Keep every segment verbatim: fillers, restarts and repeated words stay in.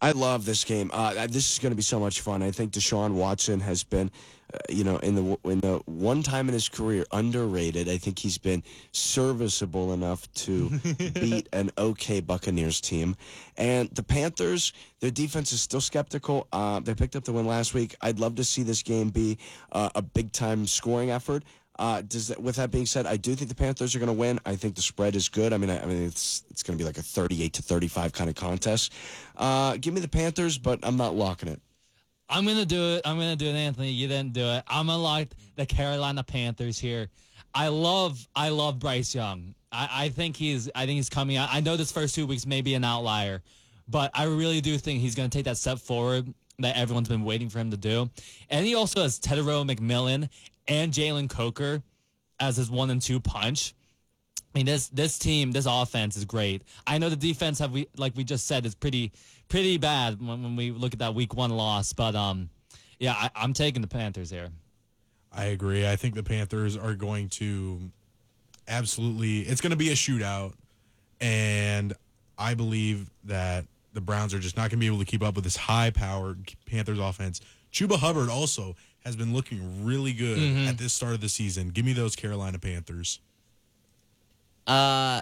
I love this game. Uh, this is going to be so much fun. I think Deshaun Watson has been, uh, you know, in the in the one time in his career underrated. I think he's been serviceable enough to beat an okay Buccaneers team. And the Panthers, their defense is still skeptical. Uh, they picked up the win last week. I'd love to see this game be uh, a big time scoring effort. Uh, does that, with that being said, I do think the Panthers are going to win. I think the spread is good. I mean, I, I mean, it's it's going to be like a thirty-eight to thirty-five kind of contest. Uh, give me the Panthers, but I'm not locking it. I'm going to do it. I'm going to do it, Anthony. You didn't do it. I'm going to lock the Carolina Panthers here. I love I love Bryce Young. I, I think he's I think he's coming out. I know this first two weeks may be an outlier, but I really do think he's going to take that step forward that everyone's been waiting for him to do. And he also has Tedero McMillan and Jalen Coker as his one and two punch. I mean, this this team, this offense is great. I know the defense, have we like we just said, is pretty pretty bad when, when we look at that week one loss. But um, yeah, I, I'm taking the Panthers here. I agree. I think the Panthers are going to absolutely. It's going to be a shootout, and I believe that the Browns are just not going to be able to keep up with this high-powered Panthers offense. Chuba Hubbard also has been looking really good mm-hmm. at this start of the season. Give me those Carolina Panthers. Uh,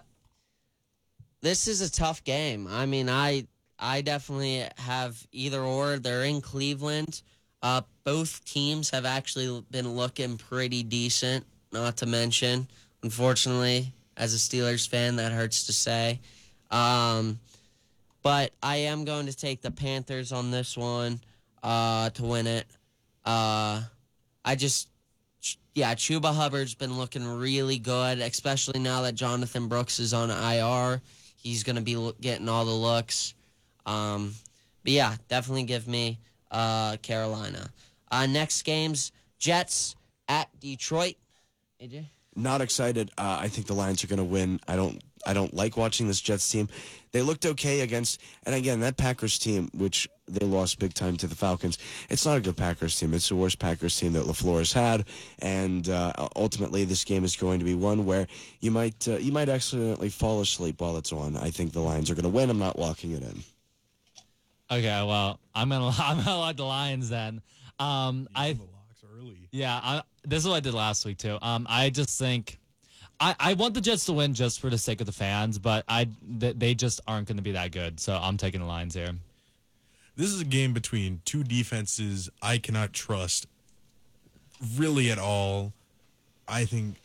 this is a tough game. I mean, I I definitely have either or. They're in Cleveland. Uh, both teams have actually been looking pretty decent, not to mention, unfortunately, as a Steelers fan, that hurts to say. Um, but I am going to take the Panthers on this one uh, to win it. Uh, I just, yeah, Chuba Hubbard's been looking really good, especially now that Jonathan Brooks is on I R. He's going to be lo- getting all the looks. Um, but yeah, definitely give me uh, Carolina. Uh, next game's Jets at Detroit. A J? Not excited. Uh, I think the Lions are going to win. I don't. I don't like watching this Jets team. They looked okay against, and again, that Packers team, which they lost big time to the Falcons. It's not a good Packers team. It's the worst Packers team that LaFleur has had, and uh, ultimately, this game is going to be one where you might uh, you might accidentally fall asleep while it's on. I think the Lions are going to win. I'm not locking it in. Okay, well, I'm gonna I'm gonna lock the Lions then. Um, I the locks early. Yeah, I, this is what I did last week too. Um, I just think. I, I want the Jets to win just for the sake of the fans, but I th- they just aren't going to be that good, so I'm taking the Lions here. This is a game between two defenses I cannot trust really at all. I think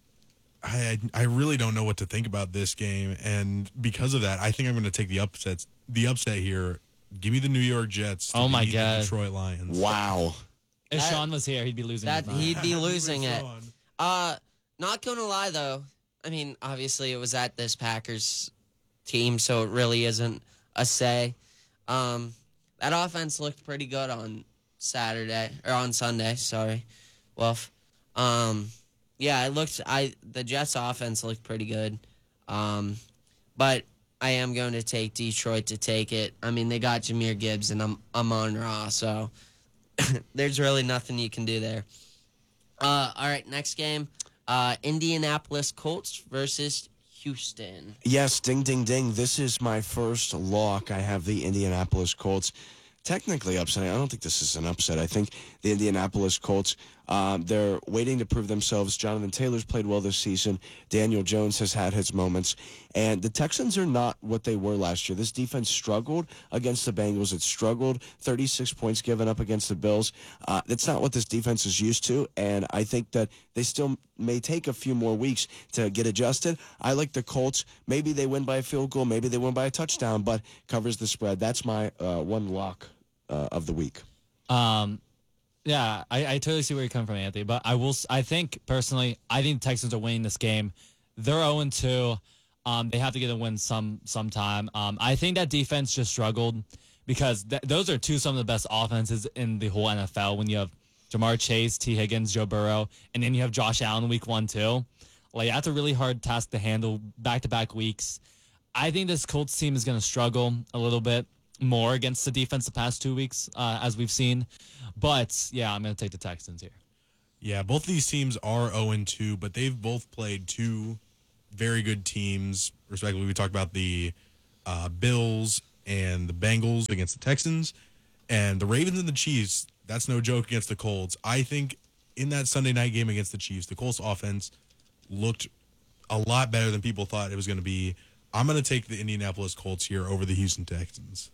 I I really don't know what to think about this game, and because of that, I think I'm going to take the upsets. The upset here. Give me the New York Jets. To oh my beat god, the Detroit Lions. Wow. If That, Sean was here, he'd be losing. That his mind. he'd be losing it. Sean. Uh. Not going to lie, though. I mean, obviously, it was at this Packers team, so it really isn't a say. Um, that offense looked pretty good on Saturday, or on Sunday, sorry. Wolf. Um, yeah, it looked, I the Jets' offense looked pretty good. Um, but I am going to take Detroit to take it. I mean, they got Jahmyr Gibbs and I'm, Amon-Ra, so there's really nothing you can do there. Uh, all right, next game. Uh, Indianapolis Colts versus Houston. Yes, ding, ding, ding. This is my first lock. I have the Indianapolis Colts. Technically upsetting. I don't think this is an upset. I think the Indianapolis Colts, uh, they're waiting to prove themselves. Jonathan Taylor's played well this season. Daniel Jones has had his moments. And the Texans are not what they were last year. This defense struggled against the Bengals. It struggled. thirty-six points given up against the Bills. Uh, that's not what this defense is used to. And I think that they still may take a few more weeks to get adjusted. I like the Colts. Maybe they win by a field goal. Maybe they win by a touchdown, but covers the spread. That's my uh, one lock. Uh, of the week. Um, yeah, I, I totally see where you're coming from, Anthony. But I will. I think personally, I think the Texans are winning this game. They're oh and two. Um, they have to get a win some sometime. Um, I think that defense just struggled because th- those are two some of the best offenses in the whole N F L. When you have Jamar Chase, T. Higgins, Joe Burrow, and then you have Josh Allen week one too. Like that's a really hard task to handle back to back weeks. I think this Colts team is going to struggle a little bit more against the defense the past two weeks, uh, as we've seen. But, yeah, I'm going to take the Texans here. Yeah, both of these teams are oh and two, but they've both played two very good teams, respectively. We talked about the uh, Bills and the Bengals against the Texans, and the Ravens and the Chiefs. That's no joke against the Colts. I think in that Sunday night game against the Chiefs, the Colts offense looked a lot better than people thought it was going to be. I'm going to take the Indianapolis Colts here over the Houston Texans.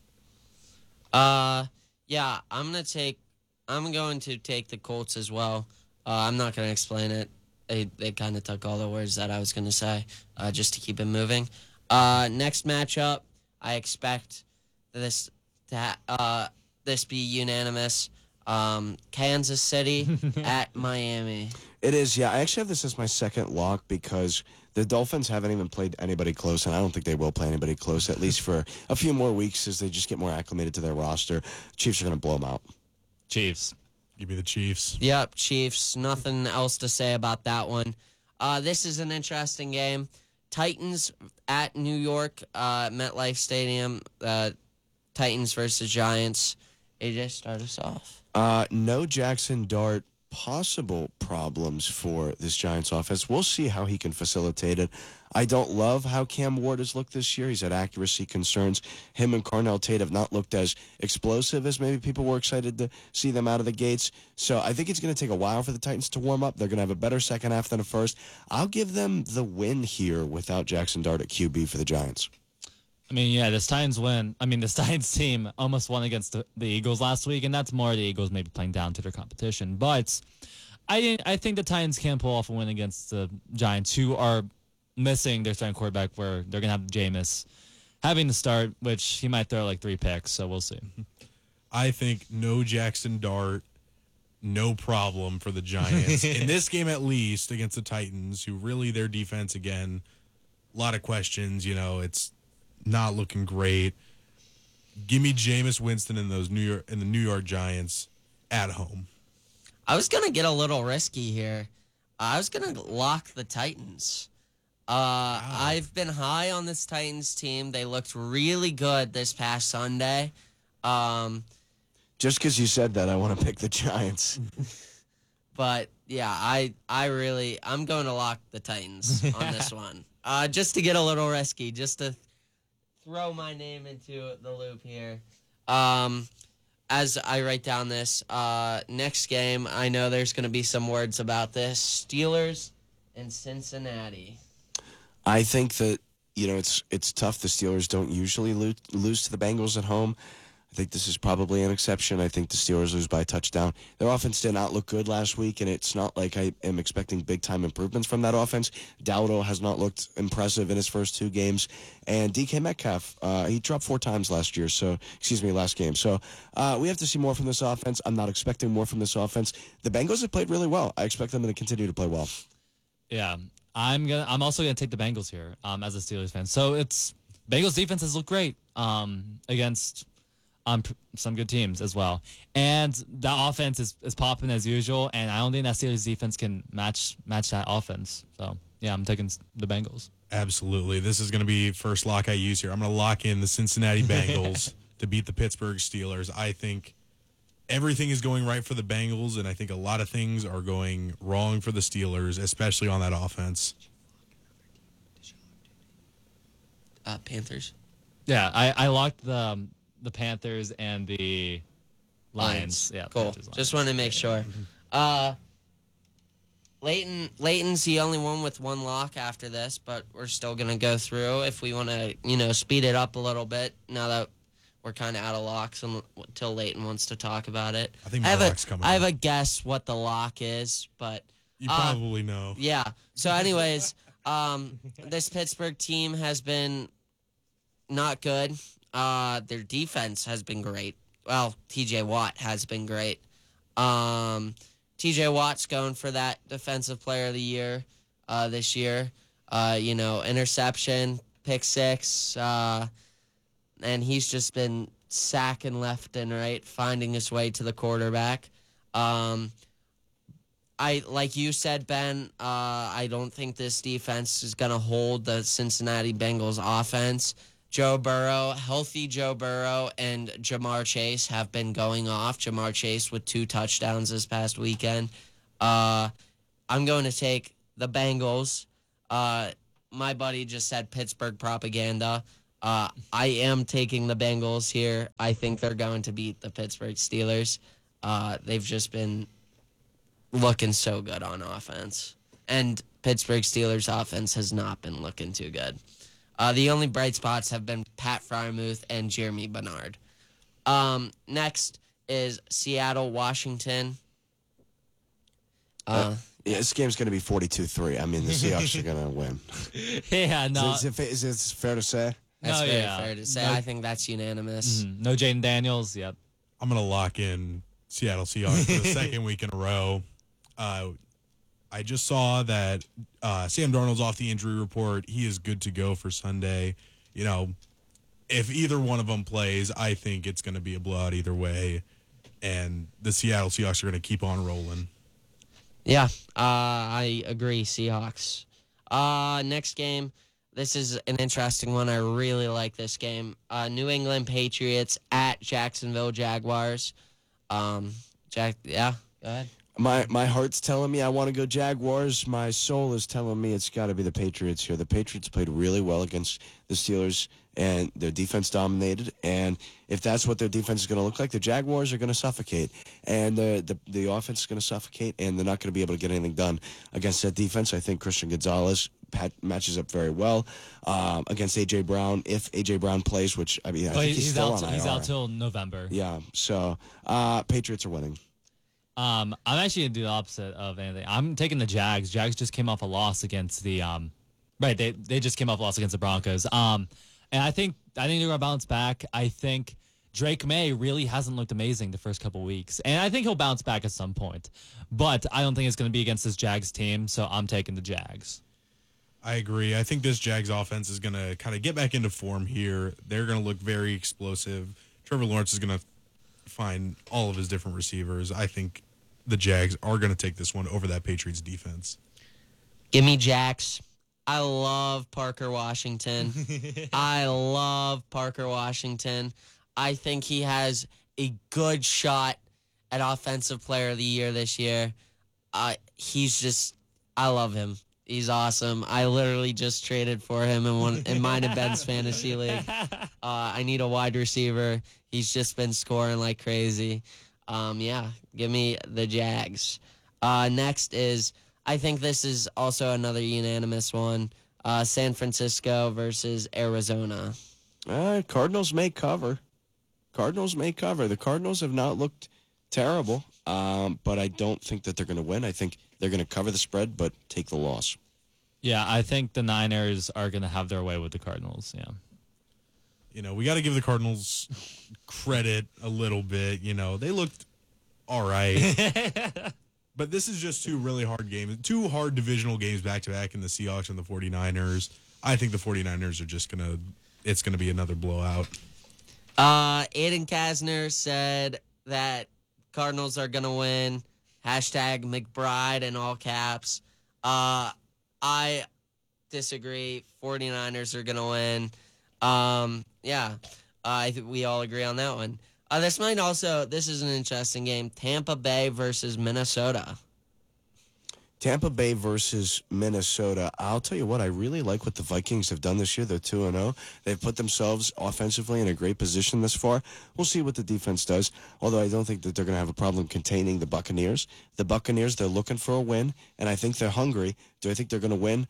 Uh, yeah, I'm gonna take. I'm going to take the Colts as well. Uh, I'm not gonna explain it. They they kind of took all the words that I was gonna say, uh, just to keep it moving. Uh, next matchup, I expect this to ha- uh this be unanimous. Um, Kansas City at Miami. It is, yeah. I actually have this as my second lock because the Dolphins haven't even played anybody close, and I don't think they will play anybody close, at least for a few more weeks as they just get more acclimated to their roster. Chiefs are going to blow them out. Chiefs. Give me the Chiefs. Yep, Chiefs. Nothing else to say about that one. Uh, this is an interesting game. Titans at New York, uh, MetLife Stadium. Uh, Titans versus Giants. A J, start us off. Uh, no Jackson Dart. Possible problems for this Giants offense. We'll see how he can facilitate it. I don't love how Cam Ward has looked this year. He's had accuracy concerns. Him and Carnell Tate have not looked as explosive as maybe people were excited to see them out of the gates. So I think it's going to take a while for the Titans to warm up. They're going to have a better second half than a first. I'll give them the win here without Jackson Dart at Q B for the Giants. I mean, yeah, this Titans win. I mean, this Titans team almost won against the, the Eagles last week, and that's more the Eagles maybe playing down to their competition. But I I think the Titans can pull off a win against the Giants, who are missing their starting quarterback, where they're going to have Jameis having to start, which he might throw like three picks, so we'll see. I think no Jackson Dart, no problem for the Giants. In this game, at least, against the Titans, who really, their defense, again, a lot of questions. You know, it's not looking great. Give me Jameis Winston and those New York and the New York Giants at home. I was gonna get a little risky here. I was gonna lock the Titans. Uh, wow. I've been high on this Titans team. They looked really good this past Sunday. Um, Just because you said that, I want to pick the Giants. But yeah, I I really I'm going to lock the Titans on this one. Uh, just to get a little risky, just to throw my name into the loop here. Um, as I write down this uh, next game, I know there's going to be some words about this. Steelers and Cincinnati. I think that, you know, it's it's tough. The Steelers don't usually lose, lose to the Bengals at home. I think this is probably an exception. I think the Steelers lose by a touchdown. Their offense did not look good last week, and it's not like I am expecting big-time improvements from that offense. Dowdle has not looked impressive in his first two games. And D K Metcalf, uh, he dropped four times last year, so, excuse me, last game. So uh, we have to see more from this offense. I'm not expecting more from this offense. The Bengals have played really well. I expect them to continue to play well. Yeah, I'm gonna. I'm also gonna take the Bengals here um, as a Steelers fan. So it's Bengals defense has looked great um, against um, some good teams as well, and the offense is, is popping as usual. And I don't think that Steelers defense can match match that offense. So yeah, I'm taking the Bengals. Absolutely, this is going to be first lock I use here. I'm going to lock in the Cincinnati Bengals to beat the Pittsburgh Steelers. I think everything is going right for the Bengals, and I think a lot of things are going wrong for the Steelers, especially on that offense. Uh, Panthers. Yeah, I, I locked the um, the Panthers and the Lions. Lions. Yeah, Cool. Panthers, Lions. Just wanted to make sure. Uh, Leighton, Leighton's the only one with one lock after this, but we're still going to go through if we want to, you know, speed it up a little bit now that we're kind of out of locks until Leighton wants to talk about it. I think I my have lock's a, coming I have up. a guess what the lock is, but You uh, probably know. yeah. So, anyways, um, this Pittsburgh team has been not good. Uh, their defense has been great. Well, T J Watt has been great. Um, T J Watt's going for that Defensive Player of the Year uh, this year. Uh, you know, interception, pick six, uh, and he's just been sacking left and right, finding his way to the quarterback. Um, I like you said, Ben. Uh, I don't think this defense is going to hold the Cincinnati Bengals offense. Joe Burrow, healthy Joe Burrow, and Jamar Chase have been going off. Jamar Chase with two touchdowns this past weekend. Uh, I'm going to take the Bengals. Uh, my buddy just said Pittsburgh propaganda. Uh, I am taking the Bengals here. I think they're going to beat the Pittsburgh Steelers. Uh, they've just been looking so good on offense. And Pittsburgh Steelers offense has not been looking too good. Uh, the only bright spots have been Pat Fryermuth and Jeremy Bernard. Um, next is Seattle, Washington. Uh, Yeah, this game's going to be forty-two three. I mean, the Seahawks are going to win. Yeah, no, Is, it, is, it, is it fair to say? that's No, very yeah. fair to say. No- I think that's unanimous. mhm, no Jaden Daniels. Yep. I'm going to lock in Seattle Seahawks for the second week in a row. Uh, I just saw that uh, Sam Darnold's off the injury report. He is good to go for Sunday. You know, if either one of them plays, I think it's going to be a blowout either way. And the Seattle Seahawks are going to keep on rolling. Yeah, uh, I agree, Seahawks. Uh, next game. This is an interesting one. I really like this game. Uh, New England Patriots at Jacksonville Jaguars. Um, Jack, yeah, go ahead. My my heart's telling me I want to go Jaguars. My soul is telling me it's got to be the Patriots here. The Patriots played really well against the Steelers, and their defense dominated. And if that's what their defense is going to look like, the Jaguars are going to suffocate, and the the, the offense is going to suffocate, and they're not going to be able to get anything done against that defense. I think Christian Gonzalez pat, matches up very well um, against A J Brown. If A J Brown plays, which I mean, I But think he's, he's, still out. on He's I R. out till November. Yeah, so uh, Patriots are winning. Um, I'm actually gonna do the opposite of anything. I'm taking the Jags. Jags just came off a loss against the um, right. They they just came off a loss against the Broncos. Um, and I think I think they're gonna bounce back. I think Drake May really hasn't looked amazing the first couple weeks, and I think he'll bounce back at some point. But I don't think it's gonna be against this Jags team, so I'm taking the Jags. I agree. I think this Jags offense is going to kind of get back into form here. They're going to look very explosive. Trevor Lawrence is going to find all of his different receivers. I think the Jags are going to take this one over that Patriots defense. Give me Jax. I love Parker Washington. I love Parker Washington. I think he has a good shot at Offensive Player of the Year this year. Uh, he's just, I love him. He's awesome. I literally just traded for him in one in mine and Ben's fantasy league. Uh, I need a wide receiver. He's just been scoring like crazy. Um, yeah, give me the Jags. Uh, next is, I think this is also another unanimous one. Uh, San Francisco versus Arizona. Uh, Cardinals may cover. Cardinals may cover. The Cardinals have not looked terrible, um, but I don't think that they're going to win. I think they're going to cover the spread, but take the loss. Yeah, I think the Niners are gonna have their way with the Cardinals. Yeah. You know, we got to give the Cardinals credit a little bit. You know, they looked all right. But this is just two really hard games, two hard divisional games back-to-back in the Seahawks and the 49ers. I think the 49ers are just going to, it's going to be another blowout. Uh, Aiden Kasner said that Cardinals are going to win. Hashtag McBride in all caps. Uh, I disagree. 49ers are going to win. Um, yeah, uh, I think we all agree on that one. Uh, this might also, this is an interesting game. Tampa Bay versus Minnesota. Tampa Bay versus Minnesota. I'll tell you what, I really like what the Vikings have done this year. They're two and oh. They've put themselves offensively in a great position this far. We'll see what the defense does, although I don't think that they're going to have a problem containing the Buccaneers. The Buccaneers, they're looking for a win, and I think they're hungry. Do I think they're going to win?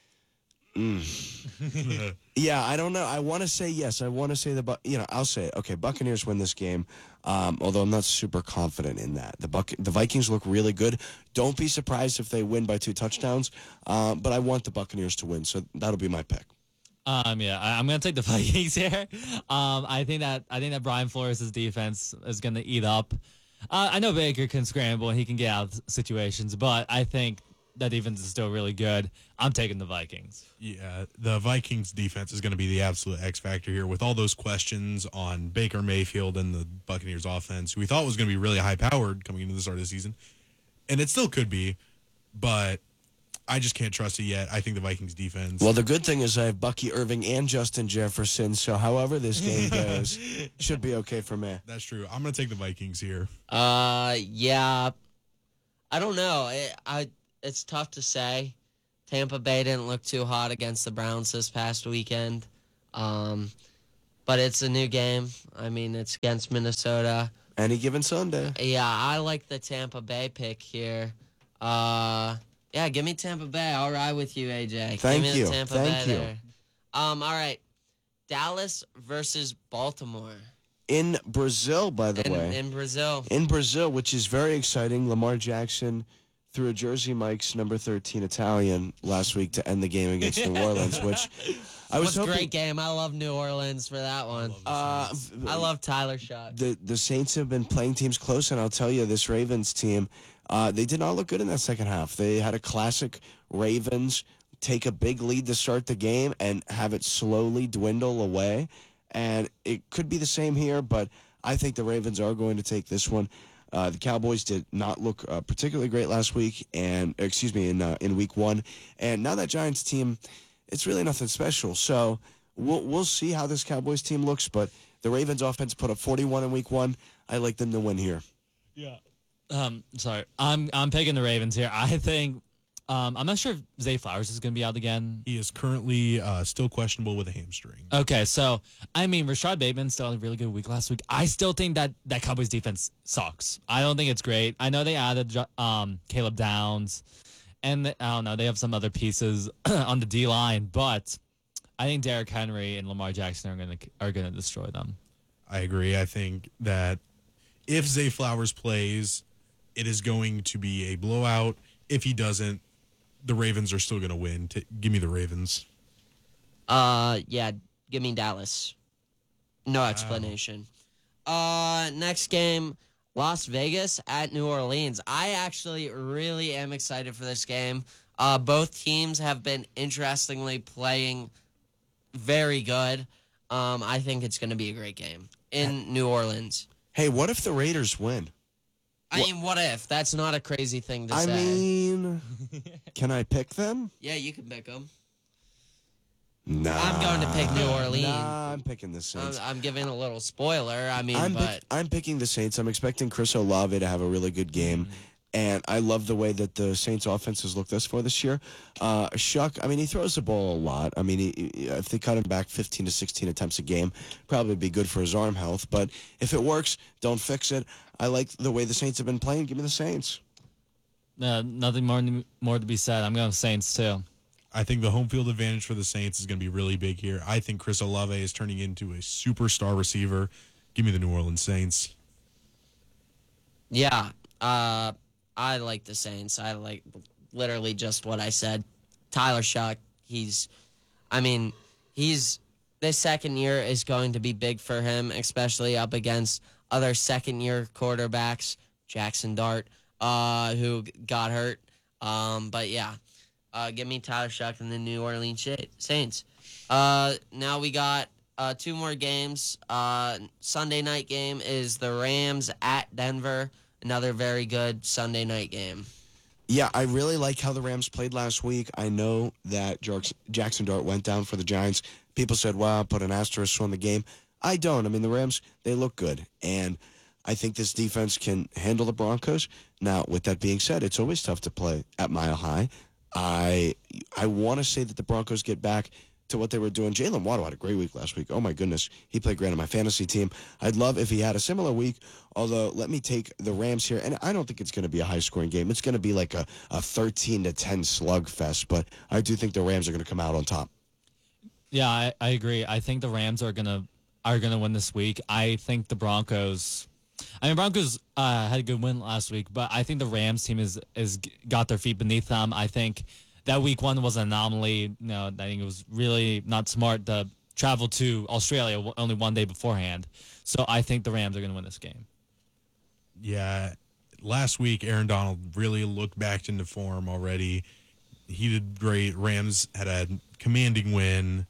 Mm. Yeah, I don't know. I want to say yes. I want to say the, Bu- you know, I'll say it. Okay, Buccaneers win this game, um, although I'm not super confident in that. The Buc- the Vikings look really good. Don't be surprised if they win by two touchdowns, um, but I want the Buccaneers to win, so that'll be my pick. Um, yeah, I, I'm gonna take the Vikings here. Um, I think that I think that Brian Flores' defense is gonna eat up. Uh, I know Baker can scramble and he can get out of situations, but I think that defense is still really good. I'm taking the Vikings. Yeah, the Vikings defense is going to be the absolute X factor here with all those questions on Baker Mayfield and the Buccaneers offense, who we thought was going to be really high powered coming into the start of the season. And it still could be, but I just can't trust it yet. I think the Vikings defense. Well, the good thing is I have Bucky Irving and Justin Jefferson, so however this game goes, should be okay for me. That's true. I'm going to take the Vikings here. Uh, yeah. I don't know. It, I it's tough to say. Tampa Bay didn't look too hot against the Browns this past weekend. Um, but it's a new game. I mean, it's against Minnesota. Any given Sunday. Yeah, I like the Tampa Bay pick here. Uh, yeah, give me Tampa Bay. I'll ride with you, A J. Thank give me you. The Tampa Thank Bay you. There. Um, all right, Dallas versus Baltimore In Brazil, by the in, way. in Brazil. In Brazil, which is very exciting. Lamar Jackson threw a Jersey Mike's number thirteen Italian last week to end the game against New Orleans, which I It was was a hoping. great game. I love New Orleans for that one. Uh, I love Tyler Shot. the the Saints have been playing teams close, and I'll tell you, this Ravens team, uh, they did not look good in that second half. They had a classic Ravens take a big lead to start the game and have it slowly dwindle away, and it could be the same here, but I think the Ravens are going to take this one. Uh, the Cowboys did not look uh, particularly great last week, and excuse me, in uh, in week one, and now that Giants team, it's really nothing special. So we'll we'll see how this Cowboys team looks, but the Ravens offense put up forty-one in week one. I like them to win here. Yeah. Um, sorry. I'm I'm picking the Ravens here. I think um I'm not sure if Zay Flowers is gonna be out again. He is currently uh, still questionable with a hamstring. Okay, so I mean Rashad Bateman still had a really good week last week. I still think that that Cowboys defense sucks. I don't think it's great. I know they added um Caleb Downs, and the, I don't know, they have some other pieces on the D line, but I think Derrick Henry and Lamar Jackson are gonna are gonna destroy them. I agree. I think that if Zay Flowers plays, it is going to be a blowout. If he doesn't, the Ravens are still going to win. T- give me the Ravens. Uh, yeah, give me Dallas. No explanation. Uh, next game, Las Vegas at New Orleans. I actually really am excited for this game. Uh, both teams have been interestingly playing very good. Um, I think it's going to be a great game in New Orleans. Hey, what if the Raiders win? I mean, what if? That's not a crazy thing to I say. mean, can I pick them? Yeah, you can pick them. Nah. I'm going to pick New Orleans. Nah, I'm picking the I'm, Saints. I'm giving a little spoiler. I mean, I'm, but pick, I'm picking the Saints. I'm expecting Chris Olave to have a really good game. And I love the way that the Saints offense has looked thus far this year. Uh, Shuck, I mean, he throws the ball a lot. I mean, he, he- if they cut him back fifteen to sixteen attempts a game, probably be good for his arm health. But if it works, don't fix it. I like the way the Saints have been playing. Give me the Saints. Uh, nothing more more to be said. I'm going Saints too. I think the home field advantage for the Saints is going to be really big here. I think Chris Olave is turning into a superstar receiver. Give me the New Orleans Saints. yeah, uh, I like the Saints. I like literally just what I said. Tyler Shuck, he's, I mean, he's, this second year is going to be big for him, especially up against other second year quarterbacks, Jackson Dart, uh, who got hurt. Um, but yeah, uh, give me Tyler Shuck and the New Orleans Sh- Saints. Uh, now we got uh, two more games. Uh, Sunday night game is the Rams at Denver. Another very good Sunday night game. Yeah, I really like how the Rams played last week. I know that Jarks- Jackson Dart went down for the Giants. People said, wow, put an asterisk on the game. I don't. I mean, the Rams, they look good. And I think this defense can handle the Broncos. Now, with that being said, it's always tough to play at Mile High. I I want to say that the Broncos get back to what they were doing. Jalen Waddle had a great week last week. Oh, my goodness. He played great on my fantasy team. I'd love if he had a similar week, although let me take the Rams here. And I don't think it's going to be a high-scoring game. It's going to be like a, a thirteen to ten slugfest, but I do think the Rams are going to come out on top. Yeah, I, I agree. I think the Rams are gonna are gonna win this week. I think the Broncos. I mean, Broncos uh, had a good win last week, but I think the Rams team is is got their feet beneath them. I think that week one was an anomaly. You know, I think it was really not smart to travel to Australia w- only one day beforehand. So I think the Rams are gonna win this game. Yeah, last week Aaron Donald really looked back into form already. He did great. Rams had a commanding win.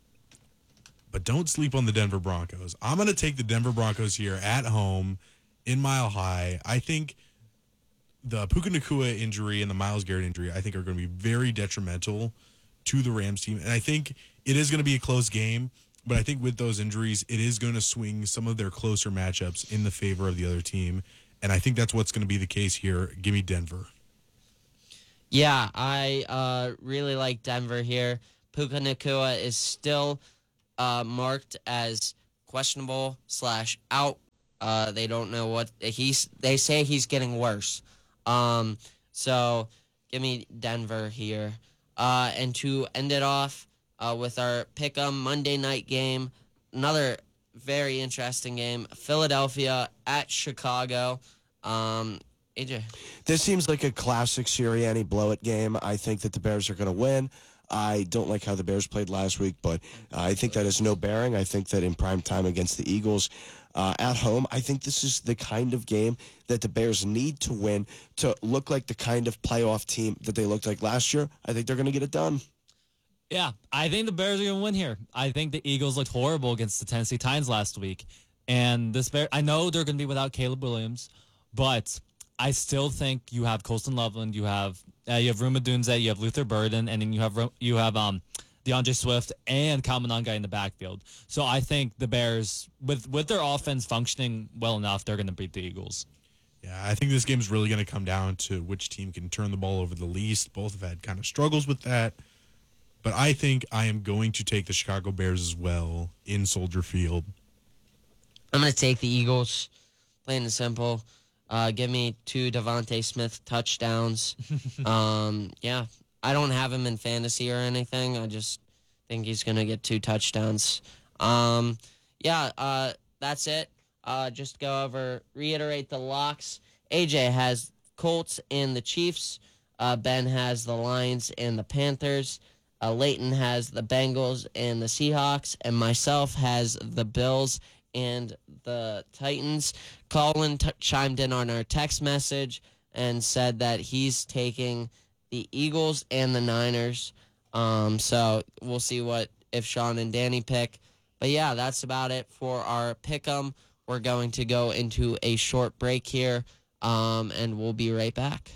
But don't sleep on the Denver Broncos. I'm going to take the Denver Broncos here at home in Mile High. I think the Puka Nacua injury and the Myles Garrett injury, I think, are going to be very detrimental to the Rams team. And I think it is going to be a close game. But I think with those injuries, it is going to swing some of their closer matchups in the favor of the other team. And I think that's what's going to be the case here. Give me Denver. Yeah, I uh, really like Denver here. Puka Nacua is still uh, marked as questionable slash out. Uh, they don't know what he's. They say he's getting worse. Um, so give me Denver here. Uh, and to end it off uh, with our pick'em Monday night game, another very interesting game. Philadelphia at Chicago. Um, A J. This seems like a classic Sirianni blow-it game. I think that the Bears are going to win. I don't like how the Bears played last week, but uh, I think that has no bearing. I think that in prime time against the Eagles uh, at home, I think this is the kind of game that the Bears need to win to look like the kind of playoff team that they looked like last year. I think they're going to get it done. Yeah, I think the Bears are going to win here. I think the Eagles looked horrible against the Tennessee Titans last week. And this Bear, I know they're going to be without Caleb Williams, but I still think you have Colston Loveland, you have uh, you have Ruma Dunze, you have Luther Burden, and then you have you have um DeAndre Swift and Kamananga in the backfield. So I think the Bears, with with their offense functioning well enough, they're going to beat the Eagles. Yeah, I think this game's really going to come down to which team can turn the ball over the least. Both have had kind of struggles with that. But I think I am going to take the Chicago Bears as well in Soldier Field. I'm going to take the Eagles, plain and simple. Uh, give me two Devontae Smith touchdowns. um, yeah, I don't have him in fantasy or anything. I just think he's going to get two touchdowns. Um, yeah, uh, that's it. Uh, just go over, reiterate the locks. A J has Colts and the Chiefs. Uh, Ben has the Lions and the Panthers. Uh, Leighton has the Bengals and the Seahawks. And myself has the Bills and the Titans. Colin t- chimed in on our text message and said that he's taking the Eagles and the Niners. Um, so we'll see what if Sean and Danny pick. But yeah, that's about it for our pick'em. We're going to go into a short break here, um, and we'll be right back.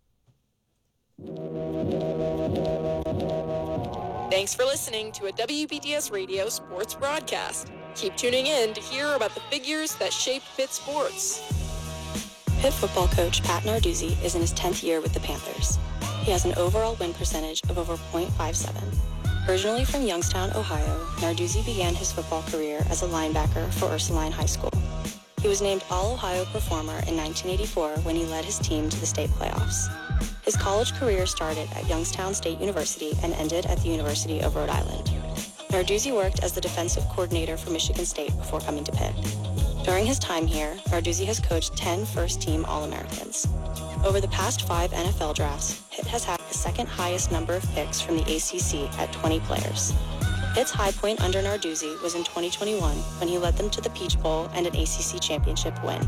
Thanks for listening to a W B D S Radio sports broadcast. Keep tuning in to hear about the figures that shaped Pitt sports. Pitt football coach Pat Narduzzi is in his tenth year with the Panthers. He has an overall win percentage of over point five seven. Originally from Youngstown, Ohio, Narduzzi began his football career as a linebacker for Ursuline High School. He was named All-Ohio Performer in nineteen eighty-four when he led his team to the state playoffs. His college career started at Youngstown State University and ended at the University of Rhode Island. Narduzzi worked as the defensive coordinator for Michigan State before coming to Pitt. During his time here, Narduzzi has coached ten first-team All-Americans. Over the past five N F L drafts, Pitt has had the second highest number of picks from the A C C at twenty players. Pitt's high point under Narduzzi was in twenty twenty-one when he led them to the Peach Bowl and an A C C championship win.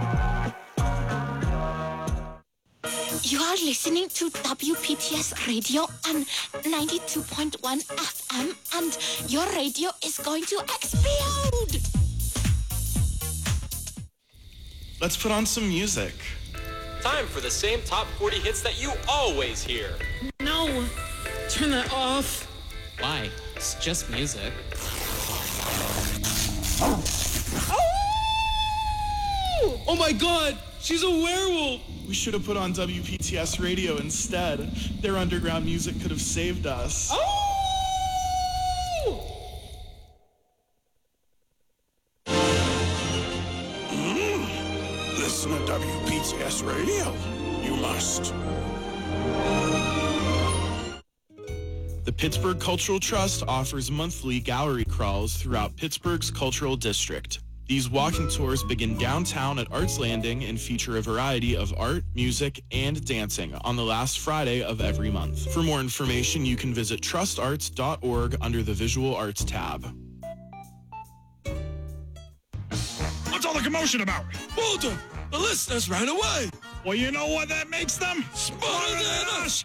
You are listening to W P T S Radio on ninety-two point one F M, and your radio is going to explode! Let's put on some music. Time for the same top forty hits that you always hear. No! Turn that off. Why? It's just music. Oh my god! She's a werewolf! We should have put on W P T S Radio instead. Their underground music could have saved us. Oh! Mm, listen to W P T S Radio. You must. The Pittsburgh Cultural Trust offers monthly gallery crawls throughout Pittsburgh's cultural district. These walking tours begin downtown at Arts Landing and feature a variety of art, music, and dancing on the last Friday of every month. For more information, you can visit trust arts dot org under the Visual Arts tab. What's all the commotion about? Walter, the listeners ran away. Well, you know what that makes them? Smarter than us.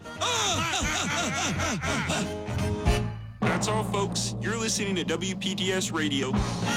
That's all, folks. You're listening to W P T S Radio.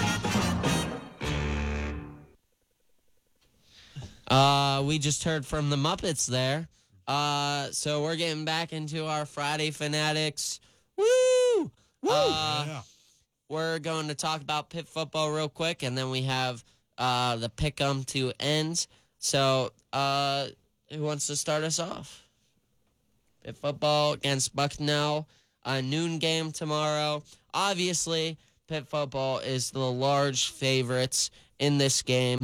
Uh, we just heard from the Muppets there. Uh, so we're getting back into our Friday Fanatics. Woo! Woo! Uh, yeah. We're going to talk about Pitt football real quick, and then we have uh, the pick'em to end. So, uh, who wants to start us off? Pitt football against Bucknell. A noon game tomorrow. Obviously, Pitt football is the large favorites in this game.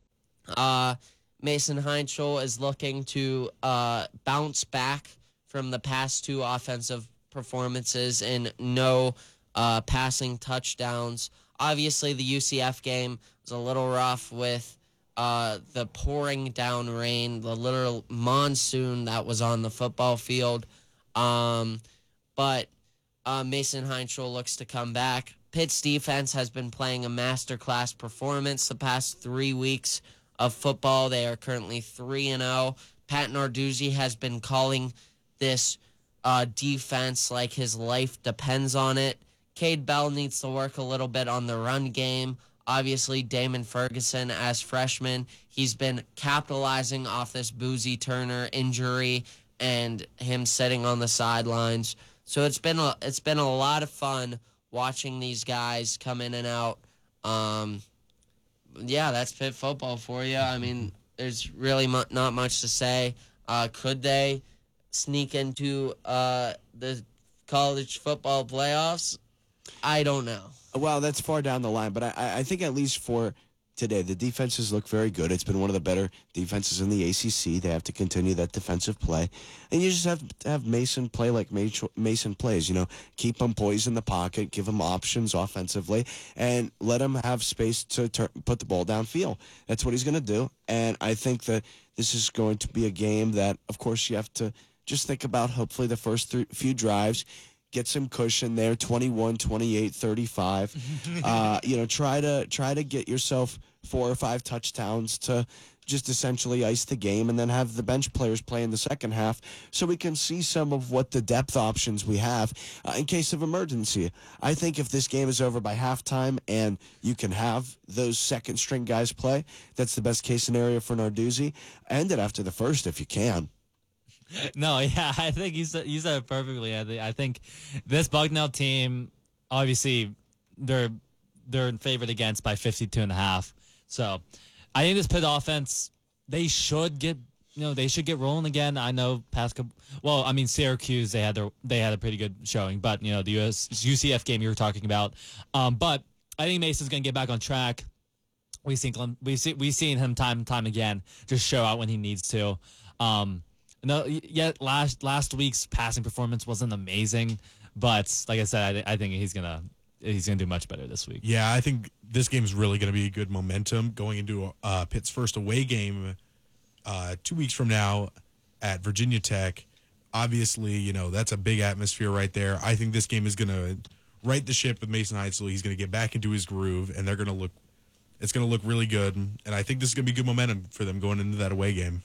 Uh, Mason Heinschel is looking to uh, bounce back from the past two offensive performances and no uh, passing touchdowns. Obviously, the U C F game was a little rough with uh, the pouring down rain, the literal monsoon that was on the football field. Um, but uh, Mason Heinschel looks to come back. Pitt's defense has been playing a masterclass performance the past three weeks of football. They are currently three and oh. Pat Narduzzi has been calling this uh, defense like his life depends on it. Cade Bell needs to work a little bit on the run game. Obviously, Damon Ferguson as freshman, he's been capitalizing off this Boozy Turner injury and him sitting on the sidelines. So it's been a, it's been a lot of fun watching these guys come in and out. Um, yeah, that's Pitt football for you. I mean, there's really mu- not much to say. Uh, could they sneak into uh, the college football playoffs? I don't know. Well, that's far down the line, but I, I think at least for today, the defenses look very good. It's been one of the better defenses in the A C C. They have to continue that defensive play. And you just have to have Mason play like Mason plays, you know, keep him poised in the pocket, give him options offensively, and let him have space to tur- put the ball downfield. That's what he's going to do. And I think that this is going to be a game that, of course, you have to just think about hopefully the first th- few drives. Get some cushion there, twenty-one, twenty-eight, thirty-five. uh, you know, try to try to get yourself four or five touchdowns to just essentially ice the game, and then have the bench players play in the second half so we can see some of what the depth options we have uh, in case of emergency. I think if this game is over by halftime and you can have those second string guys play, that's the best case scenario for Narduzzi. End it after the first if you can. No, yeah, I think you said you said it perfectly. I think I think this Bucknell team, obviously, they're they're favored against by fifty-two and a half. So, I think this Pitt offense, they should get you know they should get rolling again. I know past couple, well, I mean Syracuse, they had their they had a pretty good showing, but you know the U S U C F game you were talking about. Um, but I think Mason's gonna get back on track. We seen we see we seen him time and time again just show out when he needs to. Um, No, yet last last week's passing performance wasn't amazing, but like I said, I, I think he's gonna he's gonna do much better this week. Yeah, I think this game is really going to be good momentum going into uh, Pitt's first away game uh, two weeks from now at Virginia Tech. Obviously, you know that's a big atmosphere right there. I think this game is going to right the ship with Mason Heinschel. He's going to get back into his groove, and they're going to look. It's going to look really good, and I think this is going to be good momentum for them going into that away game.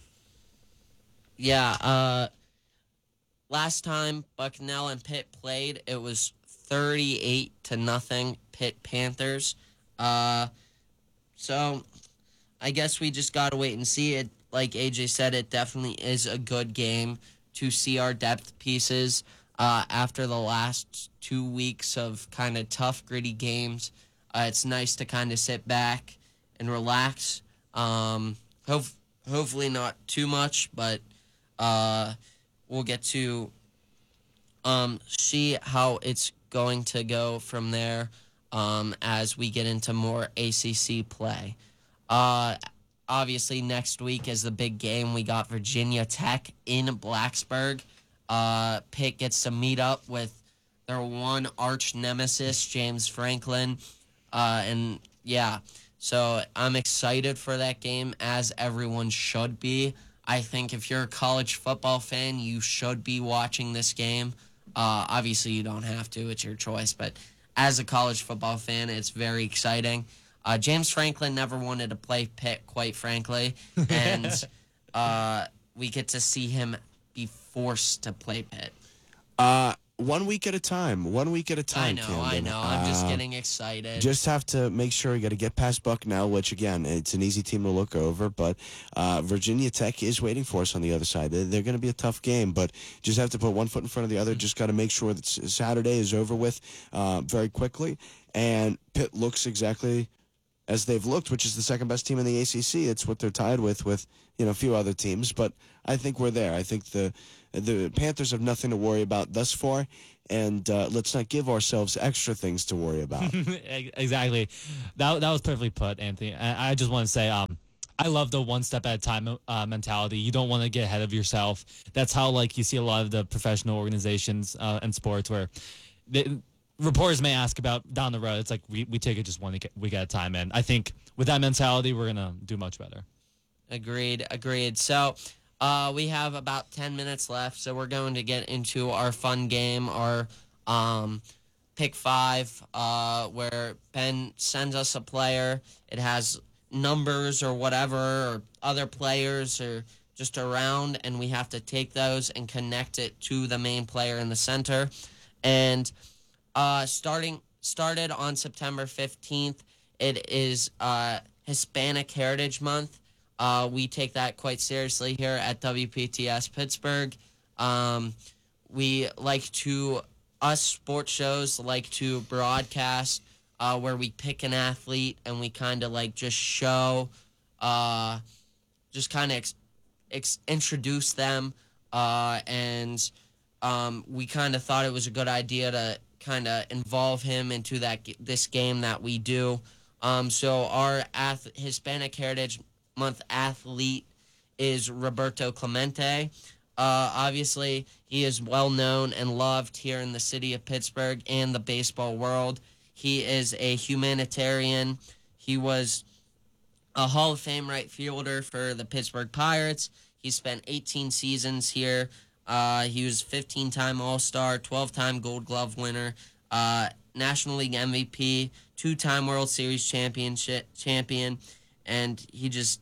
Yeah, uh, last time Bucknell and Pitt played, it was thirty-eight to nothing Pitt Panthers. Uh, so I guess we just got to wait and see it. Like A J said, it definitely is a good game to see our depth pieces uh, after the last two weeks of kind of tough, gritty games. Uh, it's nice to kind of sit back and relax. Um, hope, hopefully not too much, but Uh, we'll get to um, see how it's going to go from there um, as we get into more A C C play. Uh, obviously, next week is the big game. We got Virginia Tech in Blacksburg. Uh, Pitt gets to meet up with their one arch nemesis, James Franklin. Uh, and, yeah, so I'm excited for that game, as everyone should be. I think if you're a college football fan, you should be watching this game. Uh, obviously, you don't have to. It's your choice. But as a college football fan, it's very exciting. Uh, James Franklin never wanted to play Pitt, quite frankly. And uh, we get to see him be forced to play Pitt. Uh, one week at a time. One week at a time, I know, Camden. I know. I'm just Uh, getting excited. Just have to make sure you got to get past Bucknell, which, again, it's an easy team to look over. But uh, Virginia Tech is waiting for us on the other side. They're, they're going to be a tough game, but just have to put one foot in front of the other. Just got to make sure that Saturday is over with uh, very quickly. And Pitt looks exactly as they've looked, which is the second best team in the A C C. It's what they're tied with, with you know a few other teams. But I think we're there. I think the the Panthers have nothing to worry about thus far, and uh, let's not give ourselves extra things to worry about. Exactly. That that was perfectly put, Anthony. I, I just want to say, um, I love the one step at a time uh, mentality. You don't want to get ahead of yourself. That's how like you see a lot of the professional organizations uh, in sports where they, reporters may ask about down the road. It's like we, we take it just one week at a time. And I think with that mentality, we're going to do much better. Agreed. Agreed. So uh, we have about ten minutes left. So we're going to get into our fun game, our um, pick five, uh, where Ben sends us a player. It has numbers or whatever, or other players or just around, and we have to take those and connect it to the main player in the center. And uh, starting started on September fifteenth, it is uh, Hispanic Heritage Month. Uh, we take that quite seriously here at W P T S Pittsburgh. Um, we like to, us sports shows like to broadcast Uh, where we pick an athlete and we kind of like just show, uh, just kind of ex- ex- introduce them. Uh, and um, we kind of thought it was a good idea to kind of involve him into that this game that we do. Um, so our ath- Hispanic Heritage Month athlete is Roberto Clemente. Uh, obviously, he is well known and loved here in the city of Pittsburgh and the baseball world. He is a humanitarian. He was a Hall of Fame right fielder for the Pittsburgh Pirates. He spent eighteen seasons here. Uh, he was fifteen-time All-Star, twelve-time Gold Glove winner, uh, National League M V P, two-time World Series championship champion, and he just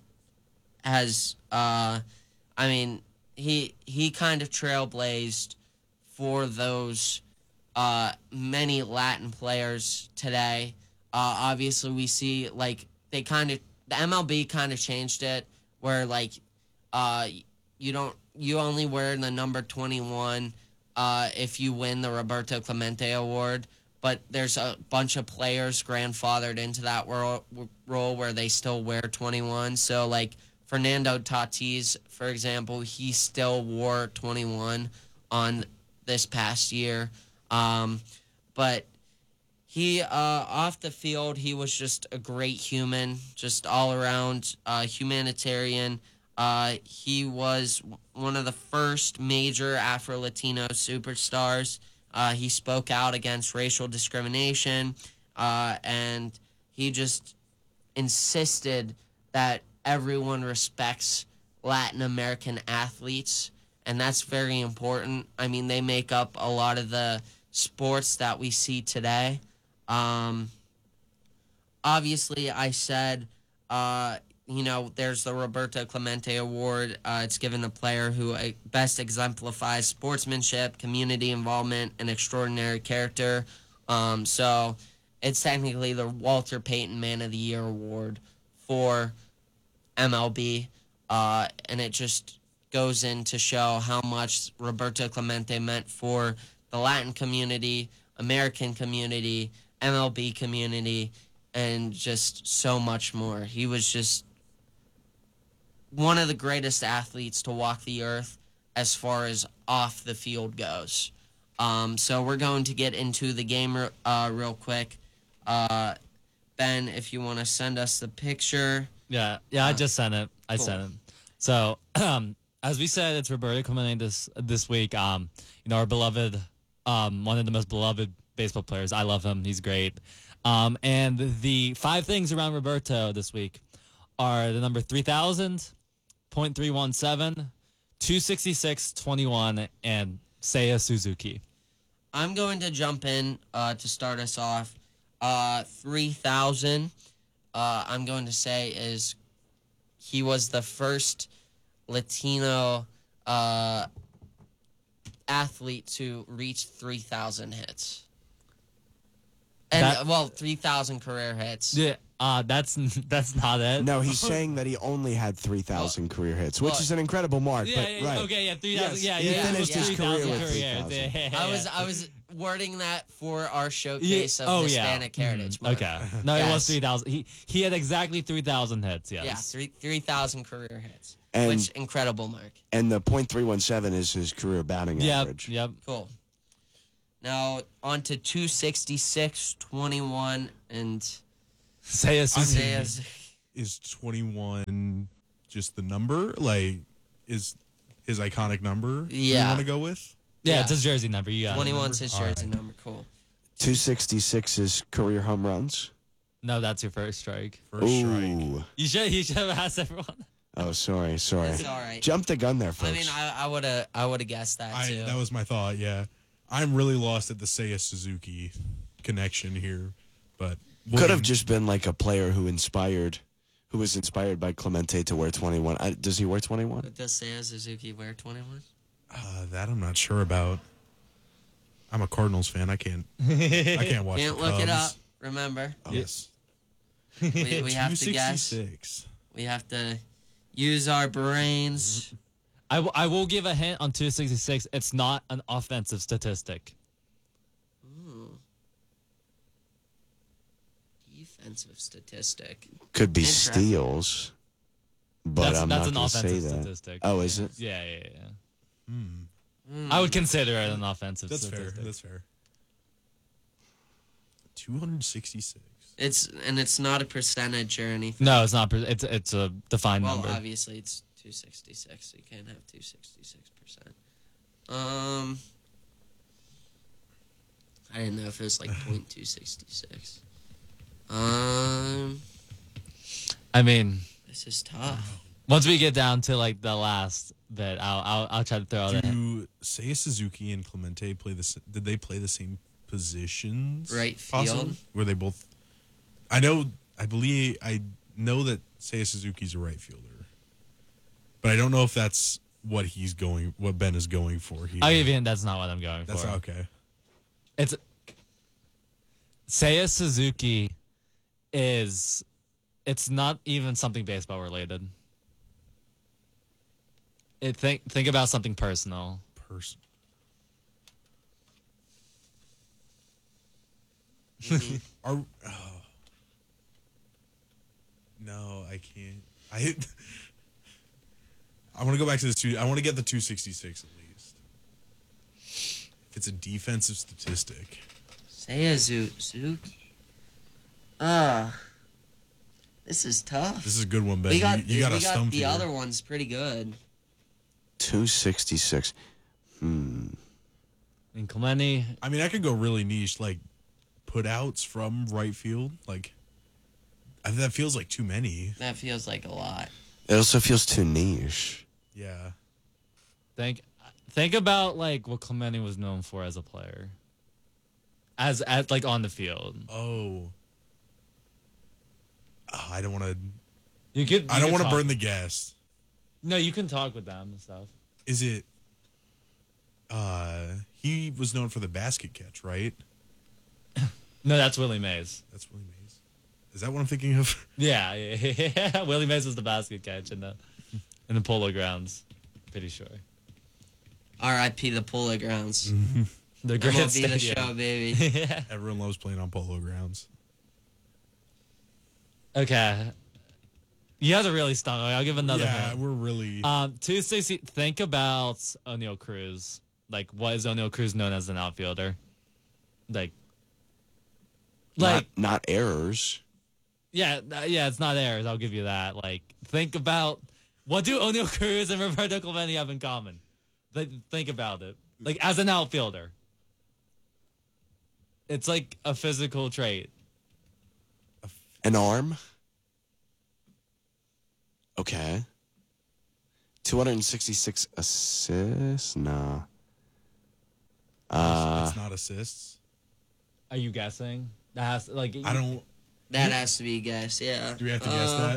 has, uh, I mean, he he kind of trailblazed for those Uh, many Latin players today. Uh, obviously, we see like they kind of the M L B kind of changed it where like uh, you don't you only wear the number twenty-one uh, if you win the Roberto Clemente Award. But there's a bunch of players grandfathered into that role, role where they still wear twenty-one. So like Fernando Tatis, for example, he still wore twenty-one on this past year. Um, but he, uh, off the field, he was just a great human, just all around, uh, humanitarian. Uh, he was one of the first major Afro-Latino superstars. Uh, he spoke out against racial discrimination, uh, and he just insisted that everyone respects Latin American athletes, and that's very important. I mean, they make up a lot of the sports that we see today. Um, obviously, I said, uh, you know, there's the Roberto Clemente Award. Uh, it's given to a player who uh, best exemplifies sportsmanship, community involvement, and extraordinary character. Um, so it's technically the Walter Payton Man of the Year Award for M L B, uh, and it just goes in to show how much Roberto Clemente meant for the Latin community, American community, M L B community, and just so much more. He was just one of the greatest athletes to walk the earth as far as off the field goes. Um, so we're going to get into the game uh, real quick. Uh, Ben, if you want to send us the picture. Yeah, yeah, I just sent it. I cool. sent it. So, um, as we said, it's Roberto Clemente this this week. Um, you know, our beloved, um, one of the most beloved baseball players. I love him. He's great. Um, and the five things around Roberto this week are the number three thousand, point three one seven, two sixty-six, twenty-one, and Seiya Suzuki. I'm going to jump in uh, to start us off. Uh, three thousand, uh, I'm going to say, is he was the first Latino uh, athlete to reach three thousand hits. And, That- well, three thousand career hits. Yeah, uh, that's that's not it. No, he's saying that he only had three thousand career hits, which well, is an incredible mark. Yeah, but yeah, right. okay, yeah, three thousand. Yes, yeah, he yeah, finished yeah, his three career thousand with career three hits. thousand. Yeah, yeah, I was, yeah. I was, wording that for our showcase Yeah. of Oh, Hispanic yeah. Heritage Mhm. Month. Okay. No, it was Yes. three thousand. He he had exactly three thousand hits. Yes. Yeah, three three thousand career hits, And- which incredible mark. And the point three one seven is his career batting Yep. average. Yep. Cool. Now on to two sixty-six, twenty-one, and Say a Seiya. Is twenty-one just the number? Like, is his iconic number? Yeah. You want to go with? Yeah, Yeah. it's his jersey number. You got it. twenty-one's his All jersey right. number. Cool. two sixty-six is career home runs. No, that's your first strike. First strike. Ooh. You should you should have asked everyone. Oh, sorry, sorry. It's all right. Jump the gun there, folks. I mean, I would have I would have guessed that I, too. that was my thought, yeah. I'm really lost at the Seiya Suzuki connection here, but we'll Could have give- just been like a player who inspired, who was inspired by Clemente to wear twenty-one. I, does he wear twenty-one? But does Seiya Suzuki wear twenty-one? uh, that I'm not sure about. I'm a Cardinals fan. I can't. I can't watch. Can't the look it up. Cubs. Remember, Oh, yes. we, we have to guess. two sixty-six. We have to use our brains. I, w- I will give a hint on two sixty-six. It's not an offensive statistic. Ooh. Defensive statistic. Could be Interesting. steals, but that's I'm that's not an going to say offensive that. statistic. Oh, is it? Yeah, yeah, yeah. Hmm. I would consider it an offensive That's fair. statistic. That's fair. two hundred sixty-six. It's and it's not a percentage or anything. No, it's not. per- It's it's a defined Well, number. obviously it's two sixty-six, so you can't have two sixty-six percent. Um, I didn't know if it was like point two sixty-six. Um, I mean, this is tough. once we get down to like the last bit, I'll I'll, I'll try to throw out a hint. Do Seiya Suzuki and Clemente play the? s- Did they play the same positions? Right possibly? field. Were they both? I know. I believe. I know that Seiya Suzuki's a right fielder, but I don't know if that's what he's going. What Ben is going for here. I'll give you a hint. That's not what I'm going That's for. okay. It's Seiya Suzuki is. It's not even something baseball related. It think think about something personal. Person. Are oh. No, I can't. I I want to go back to this two. I want to get the two sixty-six at least. If it's a defensive statistic. Seiya Zu- Suzuki. Ah, this is tough. This is a good one, Ben. We got, you, you got we a got stump the here. other one's pretty good. two sixty-six. Hmm. And Clemente, I mean, I could go really niche, like putouts from right field. Like I, that feels like too many. That feels like a lot. It also feels too niche. Yeah. think think about like what Clemente was known for as a player. As at like on the field. Oh. Oh, I don't want to. You could. I you don't could want to talk- burn the gas. No, you can talk with them and stuff. Is it? Uh, he was known for the basket catch, right? No, that's Willie Mays. That's Willie Mays. Is that what I'm thinking of? Yeah, yeah, yeah. Willie Mays was the basket catch in the in the Polo Grounds. Pretty sure. R I P the Polo Grounds. The M great L B stadium. the show, baby. Yeah. Everyone loves playing on polo grounds. Okay. You guys are really stung. I'll give another yeah, hint. we're really. Um, two sixty. Think about O'Neal Cruz. Like, what is O'Neal Cruz known as an outfielder? Like, like, not, not errors. yeah, th- yeah. It's not errors. I'll give you that. Like, think about what do O'Neal Cruz and Roberto Clemente have in common? Like, think about it. Like, as an outfielder, it's like a physical trait. An arm? Okay. two sixty-six assists? Nah. Uh, it's not assists. Are you guessing? That has like I don't. That has to be a guess, yeah. Do we have to guess Uh, that?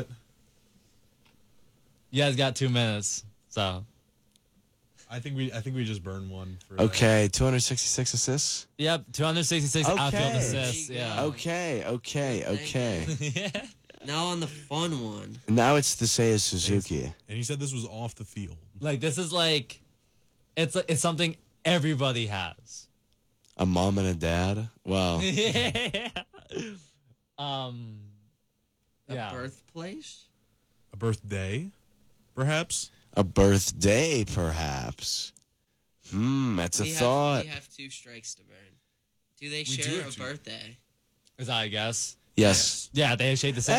You guys got two minutes, so I think we. I think we just burn one. For that. okay, two sixty-six assists? yep, two sixty-six outfield Okay. assists. Yeah. Okay, okay, okay. yeah. Now on the fun one. Now it's the Seiya Suzuki. And he said this was off the field. Like this is like, it's it's something everybody has. A mom and a dad? Wow. yeah. Um. A Yeah. birthplace? A birthday, perhaps? A birthday, perhaps. Hmm, that's a we thought. Have, we have two strikes to burn. Do they share do a have two. birthday? Is that a guess? Yes. Yeah, they share the same.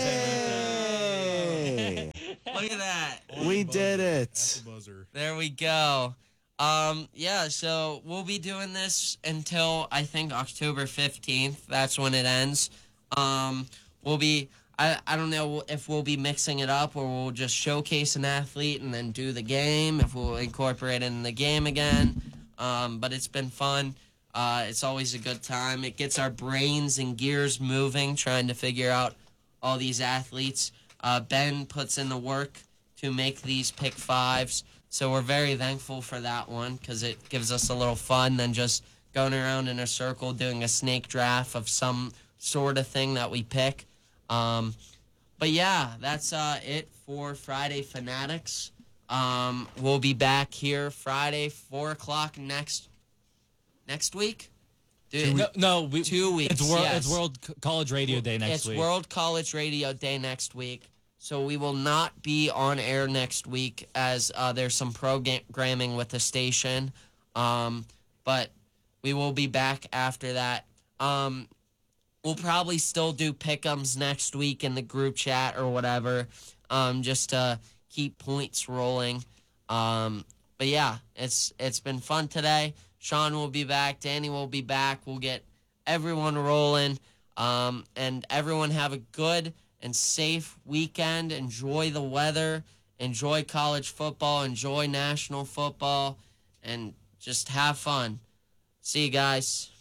Hey! Look at that. We did it. That's the buzzer. There we go. Um, yeah, so we'll be doing this until I think October fifteenth. That's when it ends. Um, we'll be, I, I don't know if we'll be mixing it up or we'll just showcase an athlete and then do the game, if we'll incorporate it in the game again. Um, but it's been fun. Uh, it's always a good time. It gets our brains and gears moving, trying to figure out all these athletes. Uh, Ben puts in the work to make these pick fives. So we're very thankful for that one because it gives us a little fun than just going around in a circle doing a snake draft of some sort of thing that we pick. Um, but yeah, that's uh, it for Friday Fanatics. Um, we'll be back here Friday, four o'clock next next week. Dude, No, no we, two weeks. It's World. yes. It's World C- College Radio Day next it's week. World College Radio Day next week. So we will not be on air next week as uh, there's some programming with the station. Um, but we will be back after that. Um, we'll probably still do pick'ems next week in the group chat or whatever, um, just to keep points rolling. Um, but yeah, it's it's been fun today. Sean will be back. Danny will be back. We'll get everyone rolling. Um, and everyone have a good and safe weekend. Enjoy the weather. Enjoy college football. Enjoy national football. And just have fun. See you guys.